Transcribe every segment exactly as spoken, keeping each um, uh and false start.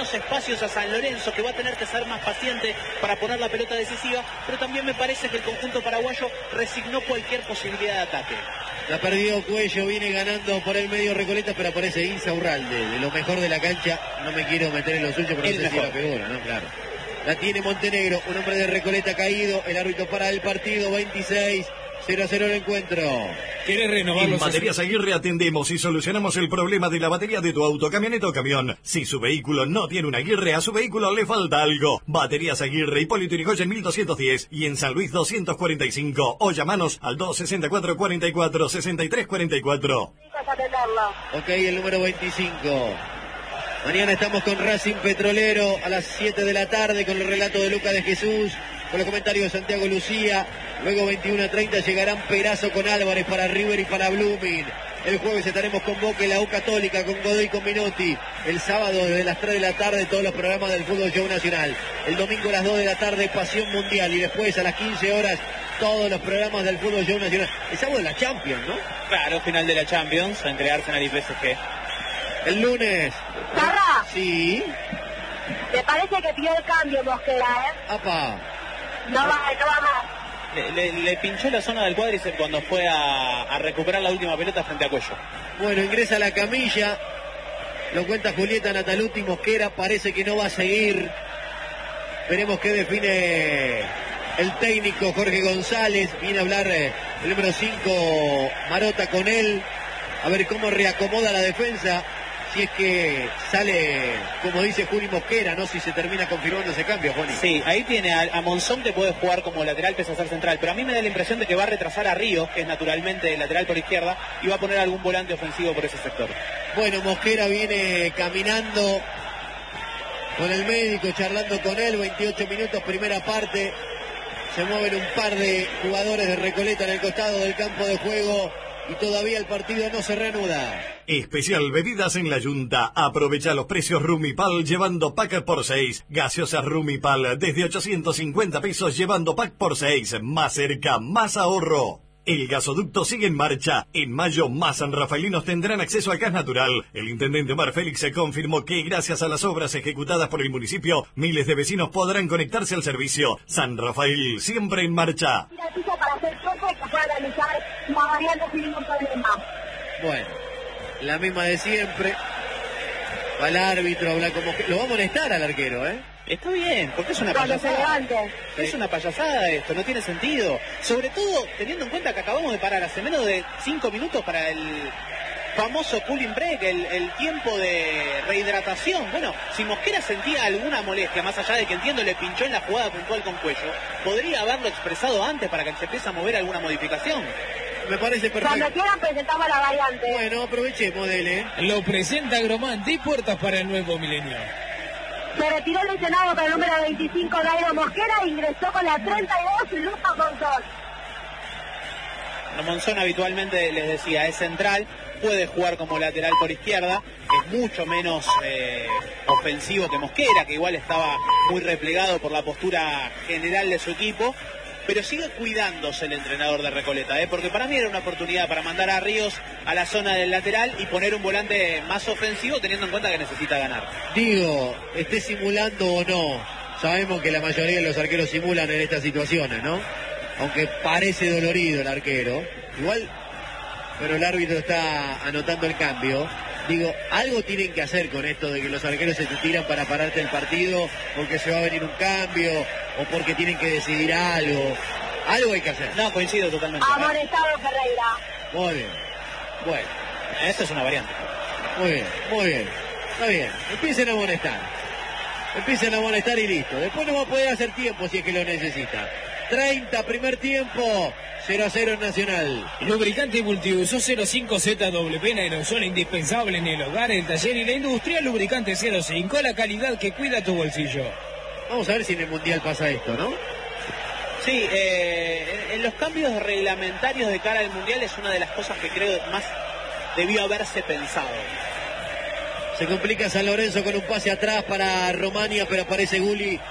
menos espacios a San Lorenzo, que va a tener que ser más paciente para poner la pelota decisiva, pero también me parece que el conjunto paraguayo resignó cualquier posibilidad de ataque. La perdió Cuello, viene ganando por el medio Recoleta, pero aparece Insaurralde, de lo mejor de la cancha. No me quiero meter en lo suyo, pero no sé si la pegó, ¿no? Claro. La tiene Montenegro, un hombre de Recoleta caído, el árbitro para el partido, veintiséis, cero a cero el encuentro. ¿Quieres renovar los... En Baterías Aguirre atendemos y solucionamos el problema de la batería de tu auto, camioneta o camión. Si su vehículo no tiene una Aguirre, a su vehículo le falta algo. Baterías Aguirre, Hipólito Yrigoyen mil doscientos diez y en San Luis doscientos cuarenta y cinco. O llamanos al dos sesenta y cuatro, cuarenta y cuatro, sesenta y tres cuarenta y cuatro. Ok, el número veinticinco. Mañana estamos con Racing Petrolero a las siete de la tarde con el relato de Lucas de Jesús, con los comentarios de Santiago Lucía. Luego veintiuno a treinta llegarán Perazo con Álvarez para River y para Blooming. El jueves estaremos con Boca y la U Católica, con Godoy y con Minotti. El sábado desde las tres de la tarde todos los programas del Fútbol Show Nacional. El domingo a las dos de la tarde Pasión Mundial y después a las quince horas todos los programas del Fútbol Show Nacional. El sábado de la Champions, ¿no? Claro, final de la Champions entre Arsenal y P S G. El lunes. ¿Sarra? Sí. ¿Te parece que pidió el cambio Mosquera, eh? Apa. No va, no va más. Le, le, le pinchó la zona del cuádriceps cuando fue a, a recuperar la última pelota frente a Cuello. Bueno, ingresa a la camilla. Lo cuenta Julieta Nataluti. Mosquera parece que no va a seguir. Veremos qué define el técnico Jorge González. Viene a hablar eh, el número cinco Marota con él. A ver cómo reacomoda la defensa. Si es que sale, como dice Juli Mosquera, ¿no? Si se termina confirmando ese cambio, Juani. Sí, ahí tiene a, a Monzón, que puede jugar como lateral, pese a ser central, pero a mí me da la impresión de que va a retrasar a Ríos, que es naturalmente lateral por izquierda, y va a poner algún volante ofensivo por ese sector. Bueno, Mosquera viene caminando con el médico, charlando con él, veintiocho minutos, primera parte. Se mueven un par de jugadores de Recoleta en el costado del campo de juego y todavía el partido no se reanuda. Especial bebidas en la Yunta. Aprovecha los precios Rumipal llevando pack por seis. Gaseosas Rumipal desde ochocientos cincuenta pesos llevando pack por seis. Más cerca, más ahorro. El gasoducto sigue en marcha. En mayo, más sanrafaelinos tendrán acceso al gas natural. El intendente Omar Félix se confirmó que, gracias a las obras ejecutadas por el municipio, miles de vecinos podrán conectarse al servicio. San Rafael, siempre en marcha. Para hacer choque que pueda realizar la variante sin ningún problema. Bueno, la misma de siempre. Va el árbitro, habla como que... Lo va a molestar al arquero, ¿eh? Está bien, porque es una Cuando se payasada. levante. Es una payasada esto, no tiene sentido. Sobre todo teniendo en cuenta que acabamos de parar hace menos de cinco minutos para el famoso cooling break, el, el tiempo de rehidratación. Bueno, si Mosquera sentía alguna molestia, más allá de que entiendo le pinchó en la jugada puntual con Cuello, podría haberlo expresado antes para que se empiece a mover alguna modificación. Me parece perfecto. Cuando quieran presentamos la variante. Bueno, aprovechemos de él, ¿eh? Lo presenta Gromante y puertas para el nuevo milenio. Se retiró el lesionado para el número veinticinco, Dairo Mosquera, e ingresó con la treinta y dos, Lucas Monzón. Monzón habitualmente, les decía, es central, puede jugar como lateral por izquierda, es mucho menos eh, ofensivo que Mosquera, que igual estaba muy replegado por la postura general de su equipo, pero sigue cuidándose el entrenador de Recoleta, ¿eh? Porque para mí era una oportunidad para mandar a Ríos a la zona del lateral y poner un volante más ofensivo, teniendo en cuenta que necesita ganar. Digo, esté simulando o no, sabemos que la mayoría de los arqueros simulan en estas situaciones, ¿no? Aunque parece dolorido el arquero, igual, pero el árbitro está anotando el cambio. Digo, algo tienen que hacer con esto de que los arqueros se te tiran para pararte el partido porque se va a venir un cambio o porque tienen que decidir algo. Algo hay que hacer. No, coincido totalmente. Amonestado Ferreira. Muy bien. Bueno. Esta es una variante. Muy bien, muy bien. Está bien. Empiecen a amonestar. Empiecen a amonestar y listo. Después no va a poder hacer tiempo si es que lo necesita. treinta, primer tiempo. cero a cero en Nacional. Lubricante multiuso cero cinco Z W P en aerosol, indispensable en el hogar, el taller y la industria. Lubricante cero cinco, la calidad que cuida tu bolsillo. Vamos a ver si en el Mundial pasa esto, ¿no? Sí, eh, en los cambios reglamentarios de cara al Mundial es una de las cosas que creo más debió haberse pensado. Se complica San Lorenzo con un pase atrás para Romania, pero aparece Gulli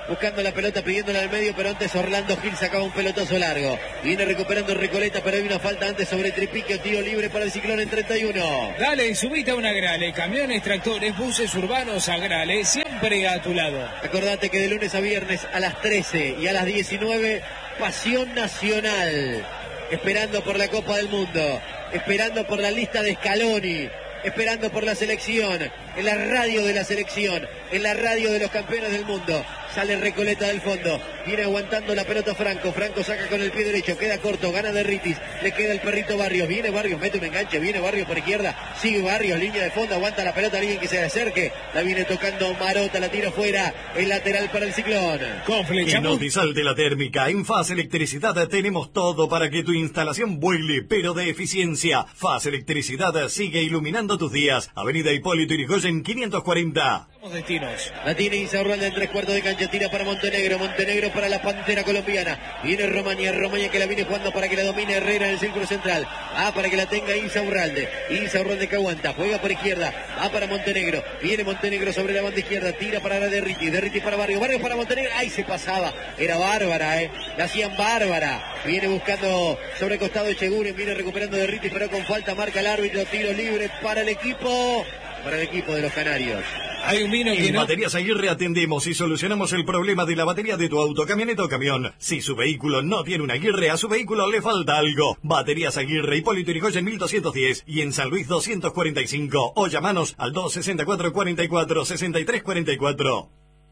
buscando la pelota, pidiéndola al medio, pero antes Orlando Gil sacaba un pelotazo largo. Viene recuperando Recoleta, pero hay una falta antes sobre Tripiquio, tiro libre para el Ciclón en treinta y uno. Dale, subite a una Grale, camiones, tractores, buses urbanos a Grale, siempre a tu lado. Acordate que de lunes a viernes a las trece y a las diecinueve, Pasión Nacional, esperando por la Copa del Mundo, esperando por la lista de Scaloni, esperando por la selección, en la radio de la selección, en la radio de los campeones del mundo. Sale Recoleta del fondo, viene aguantando la pelota Franco, Franco saca con el pie derecho, queda corto, gana de Ritis, le queda el perrito Barrios, viene Barrios, mete un enganche, viene Barrios por izquierda, sigue Barrios, línea de fondo, aguanta la pelota, alguien que se acerque, la viene tocando Marota, la tira fuera, el lateral para el Ciclón. Con flecha. En Notisal de la Térmica, en Faz Electricidad tenemos todo para que tu instalación vuele, pero de eficiencia. Faz Electricidad sigue iluminando tus días. Avenida Hipólito Yrigoyen quinientos cuarenta. Destinos. La tiene Insaurralde en tres cuartos de cancha, tira para Montenegro, Montenegro para la Pantera colombiana, viene Romaña, Romaña que la viene jugando para que la domine Herrera en el círculo central, ah, para que la tenga Insaurralde, Insaurralde que aguanta, juega por izquierda, va para Montenegro, viene Montenegro sobre la banda izquierda, tira para la Derriti, Derriti para Barrio, Barrio para Montenegro, ay, se pasaba, era bárbara, eh, la hacían bárbara, viene buscando sobre el costado de Cheguren, viene recuperando Derriti, pero con falta, marca el árbitro, tiro libre para el equipo, para el equipo de los Canarios. Hay un vino que En no... Baterías Aguirre atendemos y solucionamos el problema de la batería de tu auto, camioneta o camión. Si su vehículo no tiene una Aguirre, a su vehículo le falta algo. Baterías Aguirre, Hipólito Yrigoyen mil doscientos diez y en San Luis doscientos cuarenta y cinco. O llamanos al dos sesenta y cuatro cuarenta y cuatro sesenta y tres cuarenta y cuatro.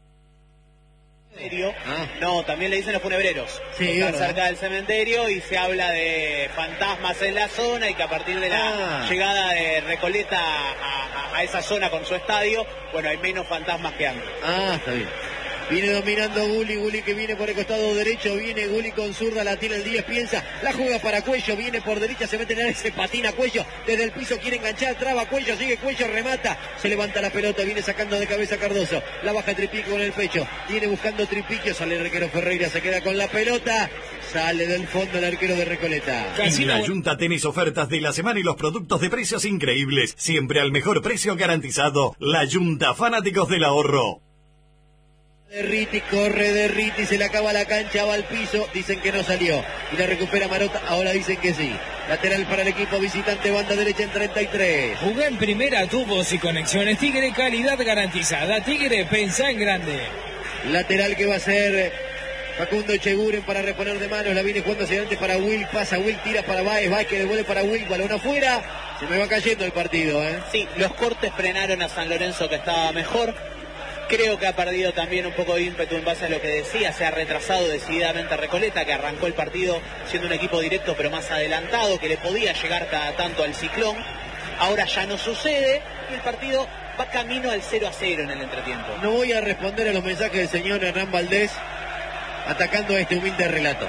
Ah. No, también le dicen los funebreros. Sí, Están verdad. cerca del cementerio y se habla de fantasmas en la zona y que a partir de la Ah. llegada de Recoleta a, a- a esa zona con su estadio, bueno, hay menos fantasmas que antes. Ah, está bien. Viene dominando Gulli, Gulli que viene por el costado derecho, viene Gulli con zurda, la tiene el diez, piensa, la juega para Cuello, viene por derecha, se mete en el área, se patina Cuello, desde el piso quiere enganchar, traba Cuello, sigue Cuello, remata, se levanta la pelota, viene sacando de cabeza Cardoso, la baja Tripiquio con el pecho, viene buscando Tripiquio, sale el arquero Ferreira, se queda con la pelota, sale del fondo el arquero de Recoleta. En la Junta tenés ofertas de la semana y los productos de precios increíbles, siempre al mejor precio garantizado. La Junta, fanáticos del ahorro. Derriti, corre Derriti, se le acaba la cancha, va al piso, dicen que no salió, y la recupera Marota, ahora dicen que sí. Lateral para el equipo visitante, banda derecha en treinta y tres. Jugué en primera, tubos y conexiones Tigre, calidad garantizada. Tigre, pensá en grande. Lateral que va a ser Facundo Cheguren para reponer de manos, la viene jugando hacia adelante para Will, pasa Will, tira para Baez, Baez que devuelve para Will, balón afuera, se me va cayendo el partido, ¿eh? Sí, los cortes frenaron a San Lorenzo que estaba mejor. Creo que ha perdido también un poco de ímpetu en base a lo que decía, se ha retrasado decididamente a Recoleta, que arrancó el partido siendo un equipo directo pero más adelantado, que le podía llegar cada tanto al Ciclón. Ahora ya no sucede y el partido va camino al cero a cero en el entretiempo. No voy a responder a los mensajes del señor Hernán Valdés atacando a este humilde relator.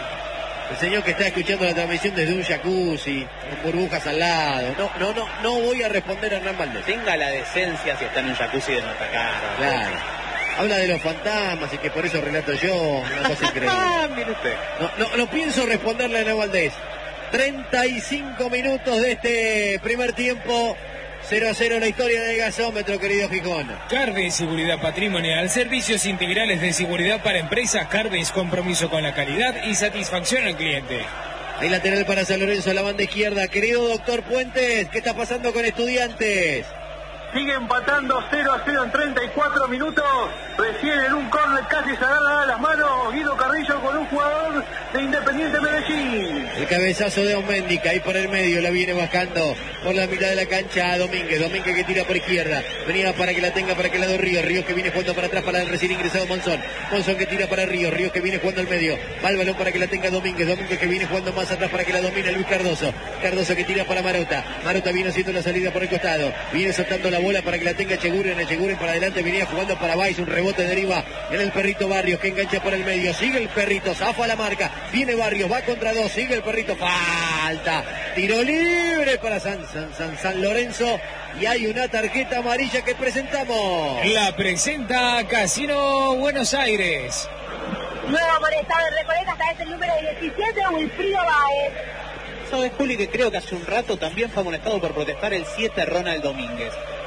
El señor que está escuchando la transmisión desde un jacuzzi, con burbujas al lado. No, no, no, no voy a responder a Hernán Valdés. Tenga la decencia si está en un jacuzzi de no atacar. Claro. Habla de los fantasmas y que por eso relato yo, una cosa increíble. Ah, mire usted. No, no, no pienso responderle a Hernán Valdés. treinta y cinco minutos de este primer tiempo. cero a cero la historia del gasómetro, querido Gijón. Carves Seguridad Patrimonial, servicios integrales de seguridad para empresas. Carves, compromiso con la calidad y satisfacción al cliente. Hay lateral para San Lorenzo, la banda izquierda. Querido doctor Puentes, ¿qué está pasando con Estudiantes? Sigue empatando cero a cero en treinta y cuatro minutos. Recién en un córner casi se agarra las manos Guido Carrillo con un jugador de Independiente Medellín. El cabezazo de Osméndica ahí por el medio, la viene bajando por la mitad de la cancha a Domínguez. Domínguez que tira por izquierda. Venía para que la tenga para que la de Ríos. Ríos que viene jugando para atrás para el recién ingresado Monzón. Monzón que tira para Ríos. Ríos que viene jugando al medio. Va el balón para que la tenga Domínguez. Domínguez que viene jugando más atrás para que la domine Luis Cardoso. Cardoso que tira para Marota. Marota viene haciendo la salida por el costado. Viene soltando la bola para que la tenga Cheguren. Cheguren para adelante. Venía jugando para Baez. Un rebote deriva en el perrito Barrios que engancha por el medio. Sigue el perrito. Zafa la marca. Viene Barrios. Va contra dos. Sigue el perrito. Falta. Tiro libre para San, San, San, San Lorenzo. Y hay una tarjeta amarilla que presentamos. La presenta Casino Buenos Aires. Nuevo amonestado en Recoleta, esta vez el número diecisiete, Wilfrido Baez. ¿Sabes, Juli, que creo que hace un rato también fue amonestado por protestar el siete Ronald Domínguez?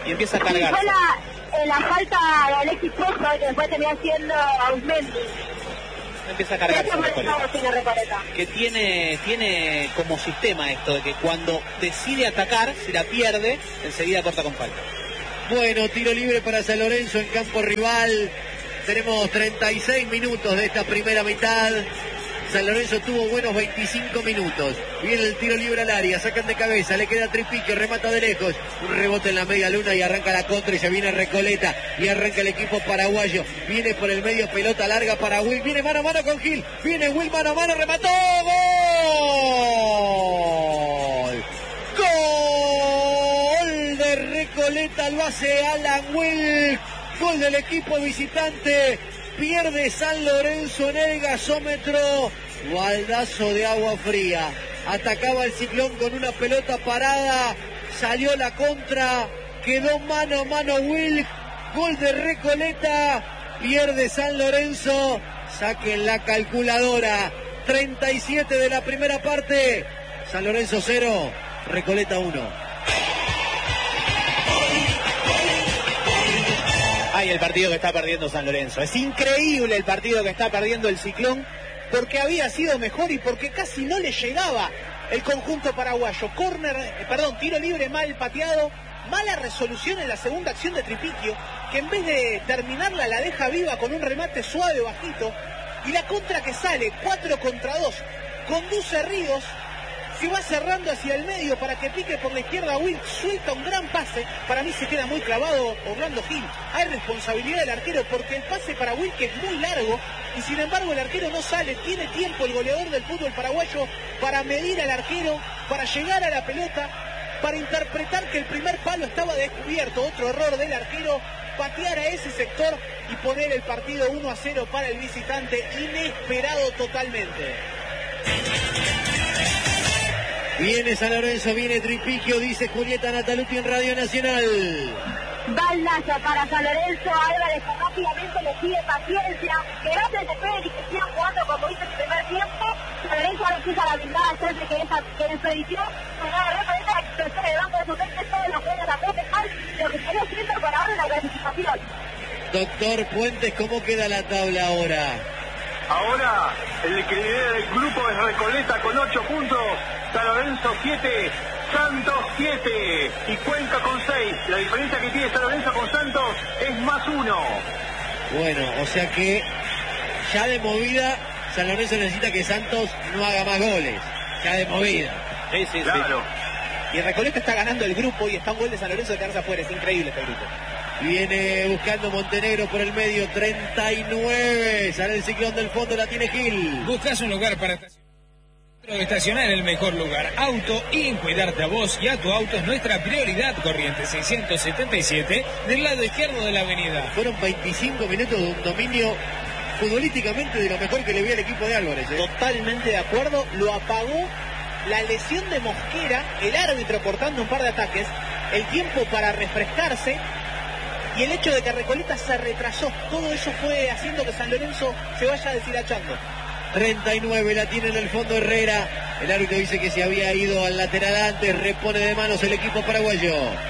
y empieza a Sí, cargarse. fue la, eh, la falta de Alexis Sosa, que después terminó siendo Ausmendi. Empieza a cargarse Ese fue el Recoleta. estado sin Recoleta. Que tiene, tiene como sistema esto de que cuando decide atacar, si la pierde, enseguida corta con falta. Bueno, tiro libre para San Lorenzo en campo rival. Tenemos treinta y seis minutos de esta primera mitad. San Lorenzo tuvo buenos veinticinco minutos. Viene el tiro libre al área, sacan de cabeza, le queda Tripique, remata de lejos. Un rebote en la media luna y arranca la contra y se viene Recoleta. Y arranca el equipo paraguayo. Viene por el medio, pelota larga para Will. Viene mano a mano con Gil. Viene Will mano a mano, remató. ¡Gol! ¡Gol de Recoleta! Lo hace Alan Will. Gol del equipo visitante. Pierde San Lorenzo en el gasómetro. Baldazo de agua fría. Atacaba el Ciclón con una pelota parada. Salió la contra. Quedó mano a mano Will. Gol de Recoleta. Pierde San Lorenzo. Saquen la calculadora. treinta y siete de la primera parte. San Lorenzo cero. Recoleta uno. Ay, el partido que está perdiendo San Lorenzo. Es increíble el partido que está perdiendo el Ciclón, porque había sido mejor y porque casi no le llegaba el conjunto paraguayo. Córner, eh, perdón, tiro libre mal pateado, mala resolución en la segunda acción de Tripiquio, que en vez de terminarla la deja viva con un remate suave, bajito, y la contra que sale, cuatro contra dos, conduce Ríos, se va cerrando hacia el medio para que pique por la izquierda. Will suelta un gran pase, para mí se queda muy clavado Orlando Gil. Hay responsabilidad del arquero porque el pase para Will, que es muy largo, y sin embargo el arquero no sale. Tiene tiempo el goleador del fútbol paraguayo para medir al arquero, para llegar a la pelota, para interpretar que el primer palo estaba descubierto. Otro error del arquero, patear a ese sector y poner el partido uno a cero para el visitante, inesperado totalmente. Viene San Lorenzo, viene Tripiquio, dice Julieta Nataluti en Radio Nacional. Baldazo para San Lorenzo. Álvarez rápidamente le pide paciencia, que no se desespere y que sigan jugando como hizo el primer tiempo. San Lorenzo ahora empieza la blindada al frente que esa que expedición. Pero la referencia a la expresión de banco de suplentes, todos los juegos a festejar lo que quedó siendo por ahora en la clasificación. Doctor Puentes, ¿cómo queda la tabla ahora? Ahora el que lidera el grupo es Recoleta con ocho puntos, San Lorenzo siete, Santos siete y Cuenca con seis. La diferencia que tiene San Lorenzo con Santos es más uno. Bueno, o sea que ya de movida San Lorenzo necesita que Santos no haga más goles. Ya de movida. Sí, sí, Claro. sí. Y Recoleta está ganando el grupo y está un gol de San Lorenzo de quedarse afuera. Es increíble este grupo. Viene buscando Montenegro por el medio, treinta y nueve. Sale el Ciclón del fondo, la tiene Gil. Buscas un lugar para estacionar. Estacionar en el mejor lugar. Auto y en cuidarte a vos y a tu auto es nuestra prioridad. Corriente seiscientos setenta y siete del lado izquierdo de la avenida. Fueron veinticinco minutos de un dominio futbolísticamente de lo mejor que le vi al equipo de Álvarez, ¿eh? Totalmente de acuerdo. Lo apagó la lesión de Mosquera, el árbitro cortando un par de ataques, el tiempo para refrescarse y el hecho de que Recoleta se retrasó. Todo eso fue haciendo que San Lorenzo se vaya deshilachando. treinta y nueve, la tiene en el fondo Herrera. El árbitro dice que se había ido al lateral antes. Repone de manos el equipo paraguayo.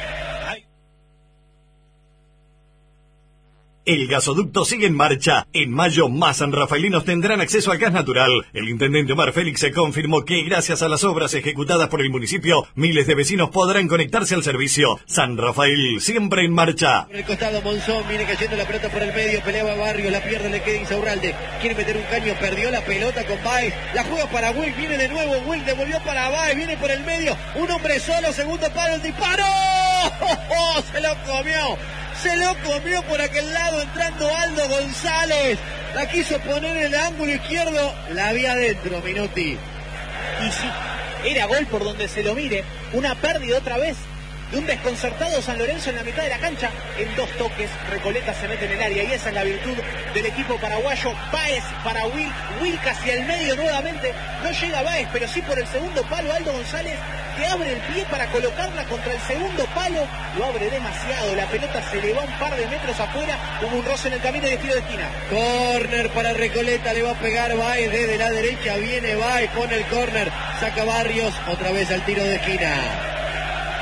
El gasoducto sigue en marcha. En mayo, más sanrafaelinos tendrán acceso al gas natural. El intendente Omar Félix se confirmó que gracias a las obras ejecutadas por el municipio, miles de vecinos podrán conectarse al servicio. San Rafael, siempre en marcha. Por el costado Monzón, viene cayendo la pelota por el medio, peleaba Barrios, la pierde, le queda Insaurralde. Quiere meter un caño, perdió la pelota con Baez. La juega para Will, viene de nuevo Will, devolvió para Baez, viene por el medio. Un hombre solo, segundo palo, el disparo. ¡Oh, se lo comió! Se lo comió por aquel lado entrando Aldo González. La quiso poner en el ángulo izquierdo. La había adentro, Minotti. Y sí, era gol por donde se lo mire. Una pérdida otra vez de un desconcertado San Lorenzo en la mitad de la cancha. En dos toques, Recoleta se mete en el área y esa es la virtud del equipo paraguayo. Baez para Will. Will casi al medio nuevamente. No llega Baez, pero sí por el segundo palo Aldo González, que abre el pie para colocarla contra el segundo palo. Lo abre demasiado. La pelota se le va un par de metros afuera. Hubo un roce en el camino y de tiro de esquina. Córner para Recoleta, le va a pegar Baez desde la derecha. Viene Baez, pone el córner. Saca Barrios, otra vez al tiro de esquina.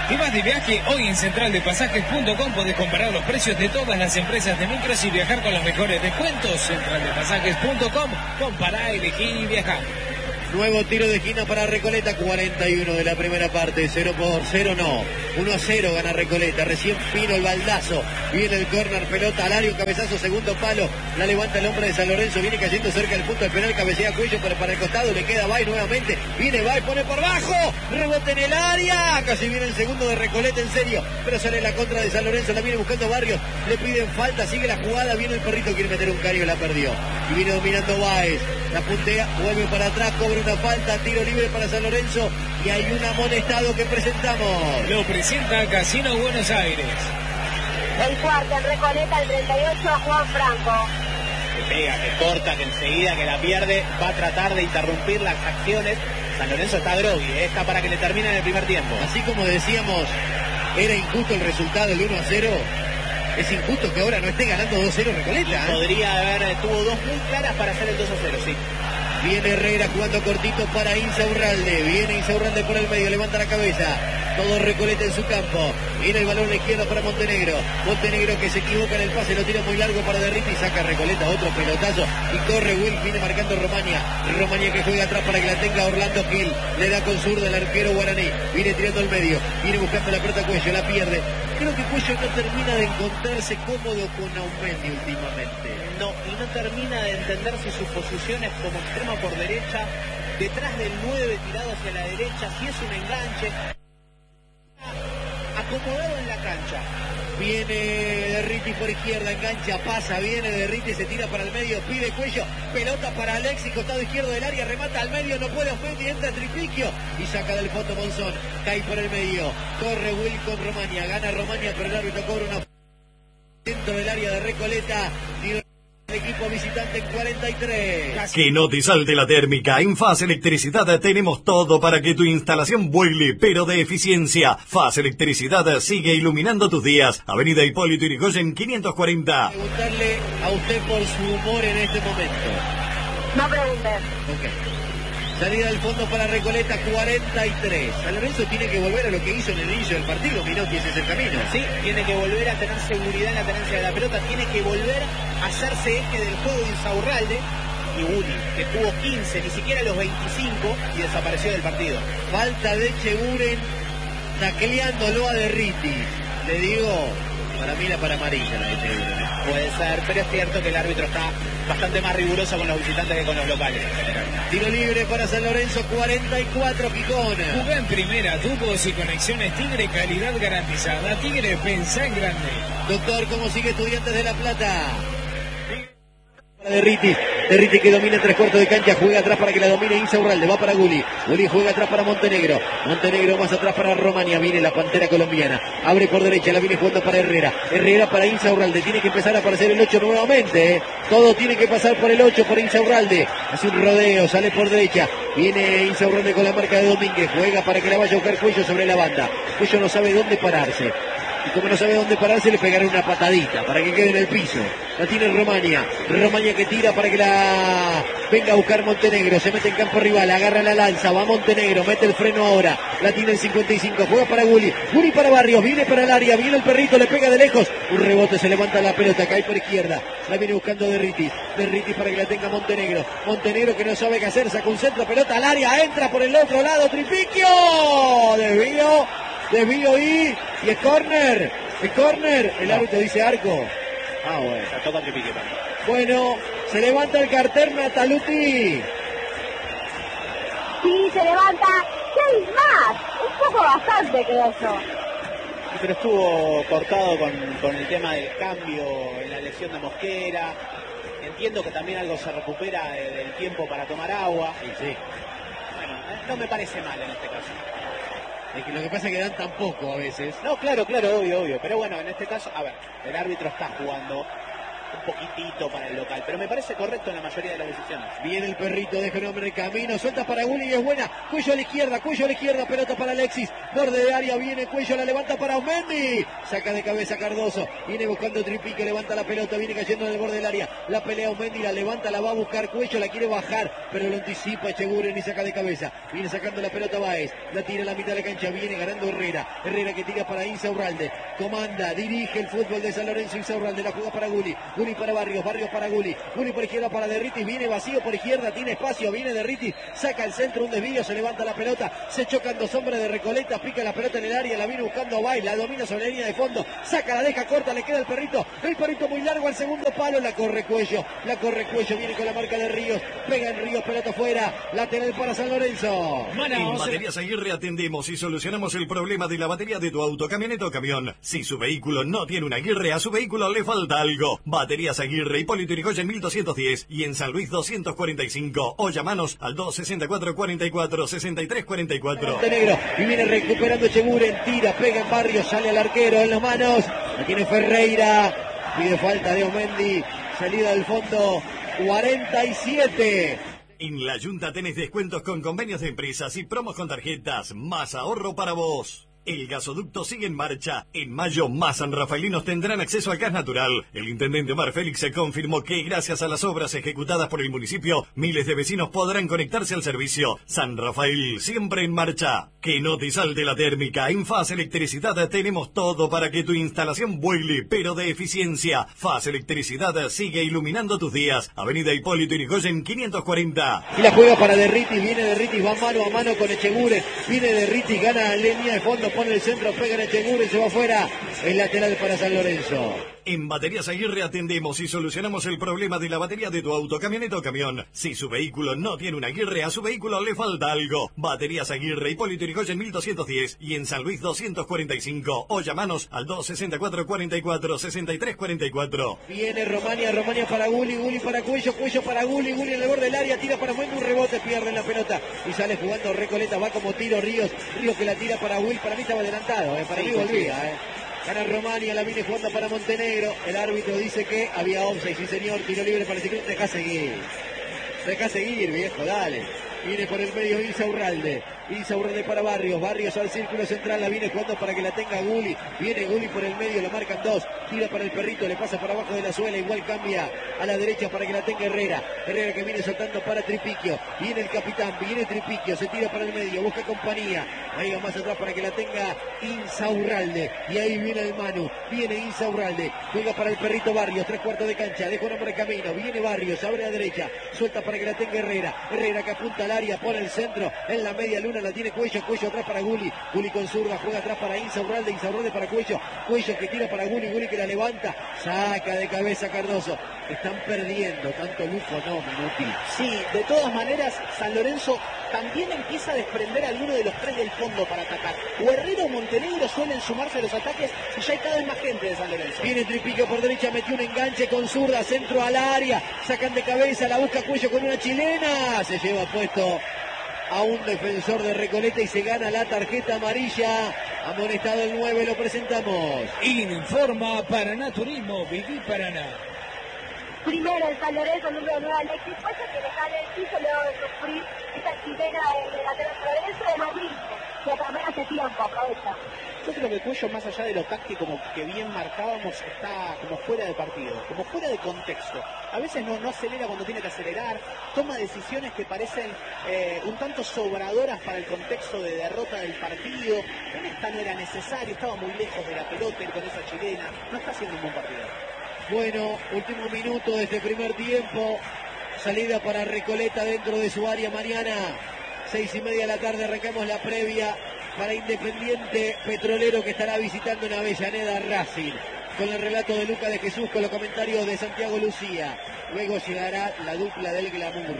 ¿Te vas de viaje? Hoy en central de pasajes punto com podés comparar los precios de todas las empresas de micros y viajar con los mejores descuentos. central de pasajes punto com, compará, elegí y viajá. Nuevo tiro de esquina para Recoleta, cuarenta y uno de la primera parte, cero por cero no, uno a cero gana Recoleta, recién fino el baldazo, viene el córner, pelota al área, un cabezazo, segundo palo, la levanta el hombre de San Lorenzo, viene cayendo cerca del punto del penal, cabecea Cuello para, para el costado, le queda Bay nuevamente, viene Bay, pone por bajo, rebote en el área, casi viene el segundo de Recoleta en serio, pero sale la contra de San Lorenzo, la viene buscando Barrios, le piden falta, sigue la jugada, viene el perrito, quiere meter un caño, la perdió, y viene dominando Baez, la puntea, vuelve para atrás, cobra una falta, tiro libre para San Lorenzo y hay un amonestado que presentamos. Lo presenta Casino Buenos Aires. El cuarto en Recoleta, el treinta y ocho, Juan Franco. Que pega, que corta, que enseguida que la pierde, va a tratar de interrumpir las acciones. San Lorenzo está groggy, ¿eh? Está para que le termine en el primer tiempo. Así como decíamos, era injusto el resultado, el uno a cero. Es injusto que ahora no esté ganando dos a cero Recoleta. ¿eh? Podría haber, tuvo dos muy claras para hacer el dos a cero, sí. Viene Herrera jugando cortito para Insaurralde. Viene Insaurralde por el medio, levanta la cabeza. Todo Recoleta en su campo. Viene el balón a la izquierda para Montenegro. Montenegro que se equivoca en el pase, lo tira muy largo para Derriti. Saca Recoleta otro pelotazo. Y corre Will, viene marcando Romaña. Romaña que juega atrás para que la tenga Orlando Gil. Le da con zurda el arquero guaraní. Viene tirando al medio. Viene buscando la pelota Cuello, la pierde. Creo que Cuello no termina de encontrarse cómodo con Aumendi últimamente. No, y no termina de entender si sus posiciones como extrema por derecha, detrás del nueve tirado hacia la derecha, si es un enganche, acomodado en la cancha. Viene Derriti por izquierda, engancha, pasa, viene Derriti, se tira para el medio, pide Cuello, pelota para Alexis, costado izquierdo del área, remata al medio, no puede Aumendi, entra Tripiquio y saca del fondo Monzón, cae por el medio, corre Will con Romaña, gana Romaña, pero el árbitro cobra una dentro del área de Recoleta, tiro el equipo visitante en cuarenta y tres. Que no te salte la térmica. En Faz Electricidad tenemos todo para que tu instalación vuele, pero de eficiencia. Faz Electricidad sigue iluminando tus días. Avenida Hipólito Yrigoyen quinientos cuarenta. Preguntarle a usted por su humor en este momento. No preguntes. Ok. Salida del fondo para Recoleta, cuarenta y tres. San Lorenzo tiene que volver a lo que hizo en el inicio del partido, Minotti, ese es el camino. Sí, tiene que volver a tener seguridad en la tenencia de la pelota, tiene que volver a hacerse eje del juego de Insaurralde y Uli, que tuvo quince, ni siquiera los veinticinco y desapareció del partido. Falta de Cheguren, tacleándolo a Derriti. Le digo, para mí la para amarilla la de Cheguren. ¿eh? Puede ser, pero es cierto que el árbitro está bastante más riguroso con los visitantes que con los locales en general. Tiro libre para San Lorenzo, cuarenta y cuatro, Gijón. Jugá en primera, tubos y conexiones Tigre, calidad garantizada. Tigre, pensá en grande. Doctor, ¿cómo sigue Estudiantes de La Plata? Derriti, Derriti que domina tres cuartos de cancha, juega atrás para que la domine Insaurralde, va para Guli, Guli juega atrás para Montenegro, Montenegro más atrás para Romaña, viene la pantera colombiana, abre por derecha, la viene jugando para Herrera, Herrera para Insaurralde, tiene que empezar a aparecer el ocho nuevamente, ¿eh? Todo tiene que pasar por el ocho, por Insaurralde, hace un rodeo, sale por derecha, viene Insaurralde con la marca de Domínguez, juega para que la vaya a buscar Cuello sobre la banda, Cuello no sabe dónde pararse. Y como no sabe dónde pararse, le pegará una patadita para que quede en el piso. La tiene Romaña. Romaña que tira para que la venga a buscar Montenegro. Se mete en campo rival, agarra la lanza. Va Montenegro, mete el freno ahora. La tiene el cincuenta y cinco. Juega para Guli. Guli para Barrios. Viene para el área. Viene el perrito, le pega de lejos. Un rebote, se levanta la pelota. Cae por izquierda. La viene buscando Derriti. Derriti para que la tenga Montenegro. Montenegro que no sabe qué hacer. Saca un centro, pelota al área. Entra por el otro lado. Tripiquio. Desvío. Desvío y, y es córner, es córner, el árbitro dice arco. Ah, bueno. La toca Tripiquio también. Bueno, se levanta el cartel Nataluti. Sí, se levanta seis más. Un poco bastante, creo yo. Sí, pero estuvo cortado con, con el tema del cambio en la lesión de Mosquera. Entiendo que también algo se recupera de, del tiempo para tomar agua. Sí, sí. Bueno, no me parece mal en este caso. Es que lo que pasa es que dan tan poco a veces. No, claro, claro, obvio, obvio. Pero bueno, en este caso, a ver, el árbitro está jugando un poquitito para el local, pero me parece correcto en la mayoría de las decisiones. Viene el perrito, deja un hombre en camino, suelta para Gulli y es buena. Cuello a la izquierda, Cuello a la izquierda, pelota para Alexis. Borde de área, viene Cuello, la levanta para Omendi. Saca de cabeza Cardoso, viene buscando Tripique, levanta la pelota, viene cayendo en el borde del área. La pelea Omendi, la levanta, la va a buscar Cuello, la quiere bajar, pero lo anticipa Echeguren y saca de cabeza. Viene sacando la pelota Báez, la tira a la mitad de la cancha, viene ganando Herrera. Herrera que tira para Insaurralde, comanda, dirige el fútbol de San Lorenzo. Insaurralde la juega para Gulli, Gulli para Barrios, Barrios para Gulli, Gulli por izquierda para Derritis, viene vacío por izquierda, tiene espacio, viene Derritis, saca el centro, un desvío, se levanta la pelota, se chocan dos hombres de Recoleta, pica la pelota en el área, la viene buscando Báez, la domina sobre la línea de fondo, saca, la deja corta, le queda el perrito, el perrito muy largo al segundo palo, la corre Cuello, la corre Cuello, viene con la marca de Ríos, pega en Ríos, pelota fuera, lateral para San Lorenzo. En Baterías Aguirre atendemos y solucionamos el problema de la batería de tu auto, camioneta o camión. Si su vehículo no tiene una Aguirre, a su vehículo le falta algo. Baterías Aguirre, Hipólito Yrigoyen mil doscientos diez y en San Luis doscientos cuarenta y cinco. O llamanos al dos sesenta y cuatro cuarenta y cuatro sesenta y tres cuarenta y cuatro. Montenegro, y viene recuperando Echeguren, tira, pega en Barrios, sale al arquero en las manos, la tiene Ferreira, pide falta de Omendi, salida del fondo, cuarenta y siete. En la Junta tenés descuentos con convenios de empresas y promos con tarjetas, más ahorro para vos. El gasoducto sigue en marcha. En mayo, más sanrafaelinos tendrán acceso al gas natural. El intendente Omar Félix se confirmó que, gracias a las obras ejecutadas por el municipio, miles de vecinos podrán conectarse al servicio. San Rafael, siempre en marcha. Que no te salte la térmica. En Faz Electricidad tenemos todo para que tu instalación vuele, pero de eficiencia. Faz Electricidad sigue iluminando tus días. Avenida Hipólito Yrigoyen quinientos cuarenta. Y la juega para Derritis, viene Derritis, va mano a mano con Echeguren. Viene Derritis, gana línea de fondo, pone el centro, pega en Echeguren, se va afuera. El lateral para San Lorenzo. En Baterías Aguirre atendemos y solucionamos el problema de la batería de tu auto, camioneta o camión. Si su vehículo no tiene una Aguirre, a su vehículo le falta algo. Baterías Aguirre, Hipólito Yrigoyen mil doscientos diez y en San Luis doscientos cuarenta y cinco. O llamanos al dos sesenta y cuatro cuarenta y cuatro sesenta y tres cuarenta y cuatro. Viene Romania, Romania para Gulli, Gulli para Cuello, Cuello para Gulli, Gulli en el borde del área, tira para Fuente, un rebote, pierde la pelota y sale jugando Recoleta, va como tiro Ríos, Ríos que la tira para Will, para mí estaba adelantado, eh, para sí, mí volvía. Eh. Gana Romania, la viene jugando para Montenegro. El árbitro dice que había offside, sí señor, tiro libre para el ciclista. Deja seguir. Deja seguir, viejo, dale. Viene por el medio Insaurralde. Insaurralde para Barrios. Barrios al círculo central. La viene jugando para que la tenga Gulli. Viene Gulli por el medio. Lo marcan dos. Tira para el perrito. Le pasa por abajo de la suela. Igual cambia a la derecha para que la tenga Herrera. Herrera que viene soltando para Tripiquio. Viene el capitán. Viene Tripiquio. Se tira para el medio. Busca compañía. Ahí va más atrás para que la tenga Insaurralde. Y ahí viene el Manu. Viene Insaurralde. Juega para el perrito Barrios. Tres cuartos de cancha. Deja un hombre de camino. Viene Barrios. Abre a la derecha. Suelta para que la tenga Herrera. Herrera que apunta al área. Pone el centro. En la media luna la tiene Cuello. Cuello atrás para Gulli. Gulli con zurda. Juega atrás para Insaurralde. Insaurralde para Cuello. Cuello que tira para Gulli. Gulli que la levanta. Saca de cabeza Cardoso. Están perdiendo. Tanto lujo no, Minuti. Sí, de todas maneras, San Lorenzo también empieza a desprender a alguno de los tres del fondo para atacar. O Herrera o Montenegro suelen sumarse a los ataques y ya hay cada vez más gente de San Lorenzo. Viene Tripiquio por derecha, metió un enganche con zurda, centro al área, sacan de cabeza, la busca Cuello con una chilena, se lleva puesto a un defensor de Recoleta y se gana la tarjeta amarilla. Amonestado el nueve, lo presentamos. Informa Paraná Turismo, Viví Paraná. Primero el San Lorenzo, número nueve, Alexis Cuello, que le cae el piso luego de sufrir esta chilena del lateral San Lorenzo de lo mismo, que también hace tiempo, aprovecha. Yo creo que Cuello, más allá de lo táctico como que bien marcábamos, está como fuera de partido, como fuera de contexto. A veces no, no acelera cuando tiene que acelerar, toma decisiones que parecen eh, un tanto sobradoras para el contexto de derrota del partido. En esta no era necesario, estaba muy lejos de la pelota con esa chilena, no está haciendo un buen partido. Bueno, último minuto de este primer tiempo. Salida para Recoleta dentro de su área, Mariana. Seis y media de la tarde, arrancamos la previa para Independiente Petrolero, que estará visitando en Avellaneda Racing. Con el relato de Luca de Jesús, con los comentarios de Santiago Lucía. Luego llegará la dupla del glamour.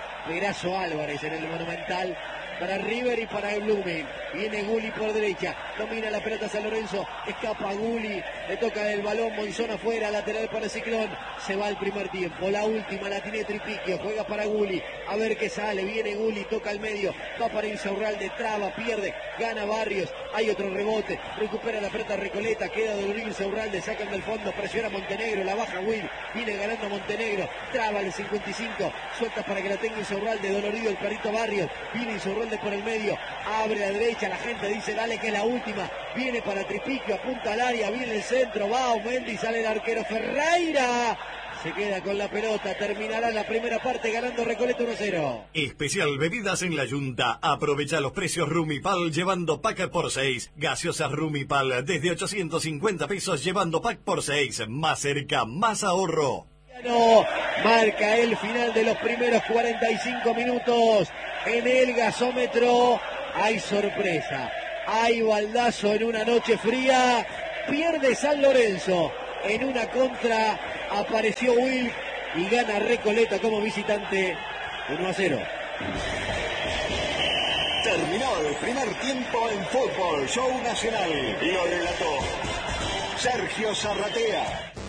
Pedrazo Álvarez en el Monumental para River y para el Blooming. Viene Gulli por derecha. domina la pelota San Lorenzo, escapa Gulli, le toca el balón, Monzón afuera, lateral para Ciclón, se va el primer tiempo, la última la tiene Tripiquio, juega para Gulli, a ver qué sale, viene Gulli, toca al medio, va para Insaurralde, traba, pierde, gana Barrios, hay otro rebote, recupera la pelota Recoleta, queda Dolorín Insaurralde, sacan del fondo, presiona Montenegro, la baja Will, viene ganando Montenegro, traba el cincuenta y cinco, suelta para que la tenga Insaurralde, dolorido el perrito Barrios, viene Insaurralde por el medio, abre a la derecha, la gente dice dale que es la última, viene para Tripiquio, apunta al área, viene el centro, va Aumendi, sale el arquero Ferreira, se queda con la pelota, terminará la primera parte ganando Recoleta uno cero. Especial bebidas en la Yunta. Aprovecha los precios Rumipal llevando pack por seis. Gaseosas Rumipal desde ochocientos cincuenta pesos llevando pack por seis. Más cerca, más ahorro. No, marca el final de los primeros cuarenta y cinco minutos. En el gasómetro hay sorpresa. Hay baldazo en una noche fría. Pierde San Lorenzo. En una contra apareció Will y gana Recoleta como visitante uno a cero. Terminó el primer tiempo en Fútbol Show Nacional. Lo relató Sergio Zarratea.